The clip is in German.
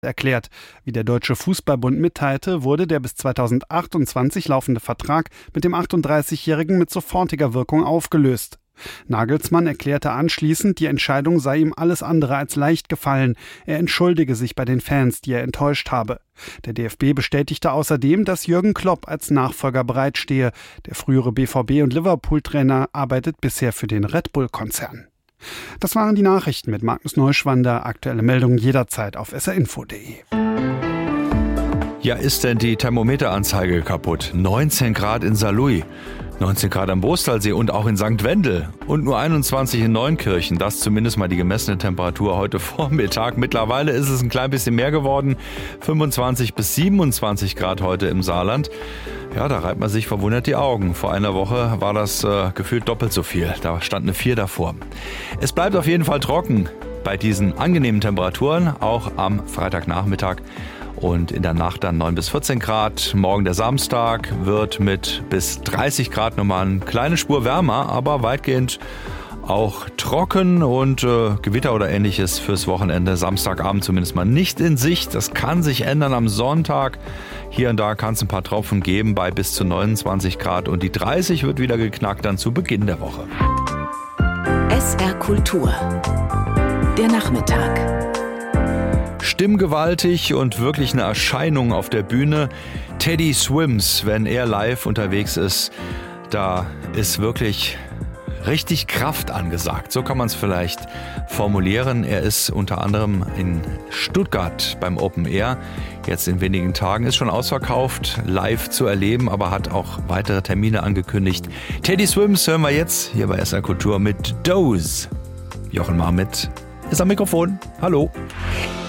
erklärt. Wie der Deutsche Fußballbund mitteilte, wurde der bis 2028 laufende Vertrag mit dem 38-Jährigen mit sofortiger Wirkung aufgelöst. Nagelsmann erklärte anschließend, die Entscheidung sei ihm alles andere als leicht gefallen. Er entschuldige sich bei den Fans, die er enttäuscht habe. Der DFB bestätigte außerdem, dass Jürgen Klopp als Nachfolger bereitstehe. Der frühere BVB- und Liverpool-Trainer arbeitet bisher für den Red Bull-Konzern. Das waren die Nachrichten mit Magnus Neuschwander. Aktuelle Meldungen jederzeit auf srinfo.de. Ja, ist denn die Thermometeranzeige kaputt? 19 Grad in Saarlouis, 19 Grad am Brostalsee und auch in St. Wendel und nur 21 in Neunkirchen. Das zumindest mal die gemessene Temperatur heute Vormittag. Mittlerweile ist es ein klein bisschen mehr geworden. 25 bis 27 Grad heute im Saarland. Ja, da reibt man sich verwundert die Augen. Vor einer Woche war das gefühlt doppelt so viel. Da stand eine 4 davor. Es bleibt auf jeden Fall trocken bei diesen angenehmen Temperaturen, auch am Freitagnachmittag. Und in der Nacht dann 9 bis 14 Grad. Morgen der Samstag wird mit bis 30 Grad nochmal eine kleine Spur wärmer, aber weitgehend auch trocken und Gewitter oder ähnliches fürs Wochenende. Samstagabend zumindest mal nicht in Sicht. Das kann sich ändern am Sonntag. Hier und da kann es ein paar Tropfen geben bei bis zu 29 Grad. Und die 30 wird wieder geknackt dann zu Beginn der Woche. SR Kultur. Der Nachmittag. Stimmgewaltig und wirklich eine Erscheinung auf der Bühne. Teddy Swims, wenn er live unterwegs ist, da ist wirklich richtig Kraft angesagt. So kann man es vielleicht formulieren. Er ist unter anderem in Stuttgart beim Open Air. Jetzt in wenigen Tagen ist schon ausverkauft, live zu erleben, aber hat auch weitere Termine angekündigt. Teddy Swims hören wir jetzt hier bei SR Kultur mit Doze. Jochen Marmit ist am Mikrofon. Hallo.